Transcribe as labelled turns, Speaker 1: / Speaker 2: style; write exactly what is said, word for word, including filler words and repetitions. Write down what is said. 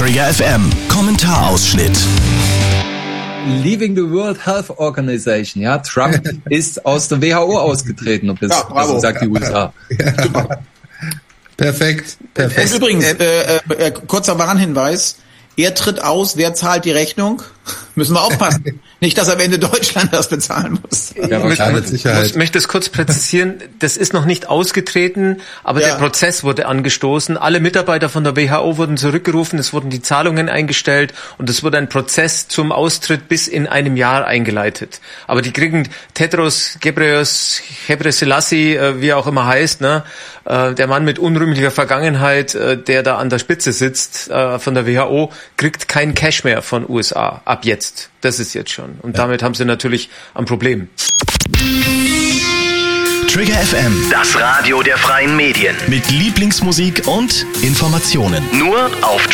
Speaker 1: Trigger F M Kommentarausschnitt.
Speaker 2: Leaving the World Health Organization, ja, Trump ist aus der W H O ausgetreten, ob das,
Speaker 3: ja, bravo.
Speaker 2: das sagt die U S A.
Speaker 3: Ja, super.
Speaker 4: Perfekt, perfekt.
Speaker 3: Und übrigens, äh, äh, äh, kurzer Warnhinweis, er tritt aus, wer zahlt die Rechnung? Müssen wir aufpassen. Nicht, dass am Ende Deutschland das bezahlen muss.
Speaker 4: Ja, mit Sicherheit.
Speaker 5: Ich möchte es kurz präzisieren, das ist noch nicht ausgetreten, aber ja. Der Prozess wurde angestoßen. Alle Mitarbeiter von der W H O wurden zurückgerufen, es wurden die Zahlungen eingestellt und es wurde ein Prozess zum Austritt bis in einem Jahr eingeleitet. Aber die kriegen Tedros Ghebreyesus, wie er auch immer heißt, ne, der Mann mit unrühmlicher Vergangenheit, der da an der Spitze sitzt von der W H O, kriegt kein Cash mehr von U S A ab jetzt. Das ist jetzt schon. Und ja. Damit haben sie natürlich ein Problem.
Speaker 1: Trigger F M,
Speaker 6: das Radio der freien Medien.
Speaker 1: Mit Lieblingsmusik und Informationen.
Speaker 6: Nur auf